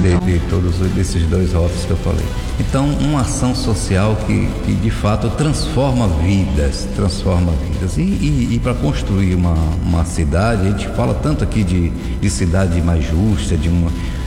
de todos esses dois rótulos que eu falei. Então, uma ação social que de fato transforma vidas. E para construir uma cidade, a gente fala tanto aqui de cidade mais justa, de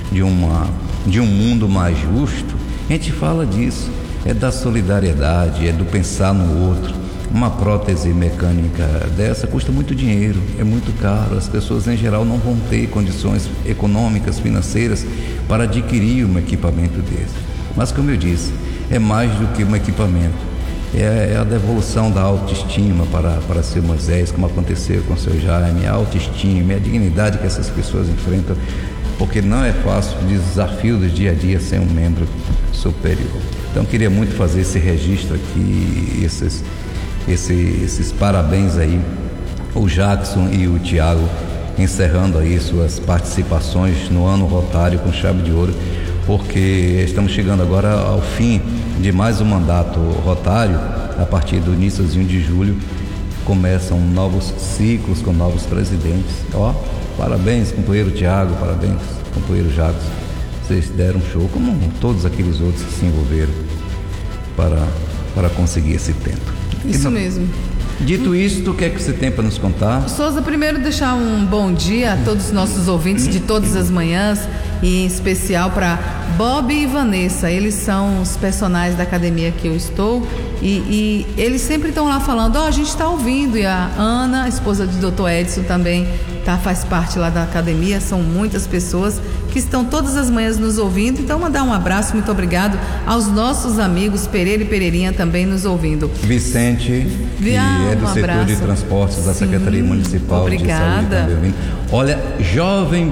um mundo mais justo, a gente fala disso, é da solidariedade, é do pensar no outro. Uma prótese mecânica dessa custa muito dinheiro, é muito caro, as pessoas em geral não vão ter condições econômicas, financeiras para adquirir um equipamento desse. Mas como eu disse, é mais do que um equipamento, é a devolução da autoestima para seu Moisés, como aconteceu com o seu Jaime, a autoestima, a dignidade que essas pessoas enfrentam, porque não é fácil o desafio do dia a dia sem um membro superior. Então queria muito fazer esse registro aqui, esses parabéns aí, o Jackson e o Tiago encerrando aí suas participações no ano rotário com chave de ouro, porque estamos chegando agora ao fim de mais um mandato rotário. A partir do iníciozinho de julho começam novos ciclos com novos presidentes. Parabéns, companheiro Tiago, parabéns, companheiro Jackson, vocês deram um show, como todos aqueles outros que se envolveram para conseguir esse tempo. Isso mesmo. Dito isto, o que é que você tem para nos contar? Souza, primeiro deixar um bom dia a todos os nossos ouvintes de todas as manhãs, e em especial para Bob e Vanessa. Eles são os personagens da academia que eu estou, e eles sempre estão lá falando, a gente está ouvindo, e a Ana, a esposa do Dr. Edson, também faz parte lá da academia. São muitas pessoas que estão todas as manhãs nos ouvindo. Então, mandar um abraço, muito obrigado aos nossos amigos Pereira e Pereirinha também nos ouvindo. Vicente, que é do setor de transportes da Secretaria Municipal obrigada. De Saúde, também ouvindo. Olha, Jovem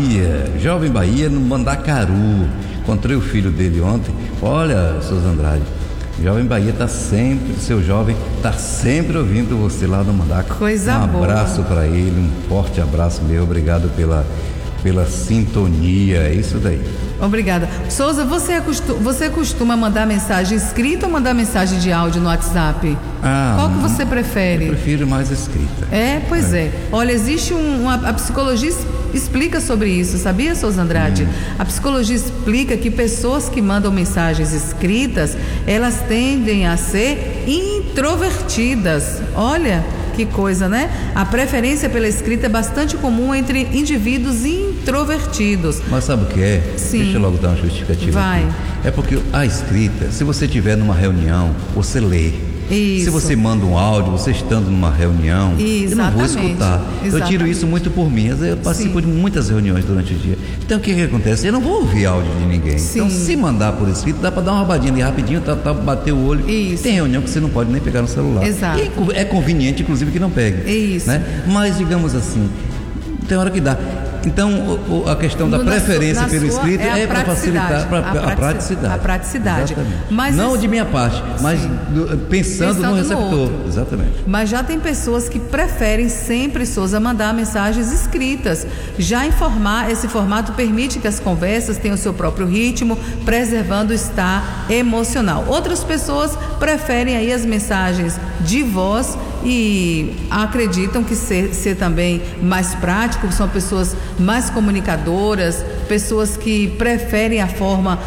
Bahia no Mandacaru. Encontrei o filho dele ontem. Olha, Souza Andrade, Jovem Bahia seu jovem está sempre ouvindo você lá no Mandacaru. Coisa boa. Um abraço para ele, um forte abraço meu, obrigado pela sintonia, é isso daí. Obrigada. Souza, você costuma mandar mensagem escrita ou mandar mensagem de áudio no WhatsApp? Qual que você prefere? Eu prefiro mais escrita. Pois é. Olha, existe a psicologia explica sobre isso, sabia, Souza Andrade? A psicologia explica que pessoas que mandam mensagens escritas, elas tendem a ser introvertidas. Olha, que coisa, né? A preferência pela escrita é bastante comum entre indivíduos introvertidos. Mas sabe o que é? Sim. Deixa eu logo dar uma justificativa. Vai. Aqui. É porque a escrita, se você estiver numa reunião, você lê. Isso. Se você manda um áudio, você estando numa reunião, eu não vou escutar. Eu tiro isso muito por mim. Eu participo de muitas reuniões durante o dia. Então o que acontece? Eu não vou ouvir áudio de ninguém. Sim. Então, se mandar por escrito, dá para dar uma roubadinha ali rapidinho, bater o olho. Isso. Tem reunião que você não pode nem pegar no celular. Exato. E é conveniente, inclusive, que não pegue. Isso. Né? Mas, digamos assim, tem hora que dá. Então, a questão da preferência pelo escrito é para facilitar a praticidade. A praticidade. Mas não de minha parte, mas pensando no receptor. Exatamente. Mas já tem pessoas que preferem sempre, Souza, mandar mensagens escritas. Já esse formato permite que as conversas tenham o seu próprio ritmo, preservando o estar emocional. Outras pessoas preferem aí as mensagens de voz e acreditam que ser também mais prático, são pessoas mais comunicadoras, pessoas que preferem a forma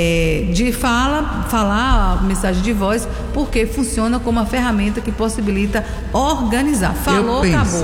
de falar a mensagem de voz, porque funciona como uma ferramenta que possibilita organizar. Falou, acabou.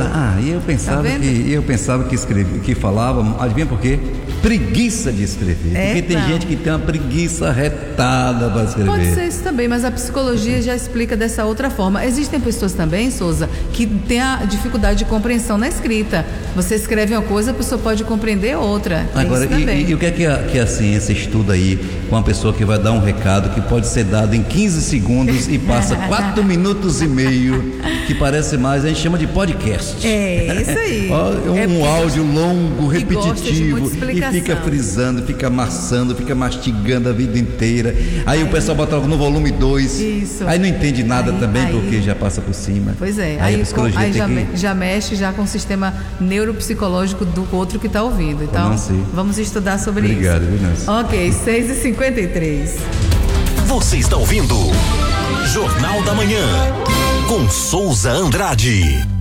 Eu pensava que falava, adivinha por quê? Preguiça de escrever. Porque tem gente que tem uma preguiça retada para escrever. Pode ser isso também, mas a psicologia já explica dessa outra forma. Existem pessoas também, Souza, que têm a dificuldade de compreensão na escrita. Você escreve uma coisa, a pessoa pode compreender outra. Agora, e o que é que a ciência estuda aí com uma pessoa que vai dar um recado que pode ser dado em 15 segundos e passa 4 minutos e meio, que parece mais, a gente chama de podcast. É, isso aí. Um áudio longo, repetitivo, e fica frisando, fica amassando, fica mastigando a vida inteira. Aí o pessoal bota logo no volume 2. Isso. Aí não entende nada porque já passa por cima. Pois é. Aí a psicologia já mexe já com o sistema neuropsicológico do outro que está ouvindo. Então, vamos estudar sobre isso. Obrigado, viu, Nancy? Ok, 6h53. Você está ouvindo Jornal da Manhã, com Souza Andrade.